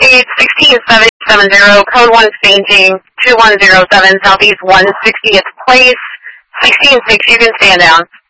168-16770, code 1 staging, 2107 Southeast 160th Place, 16-6, you can stand down.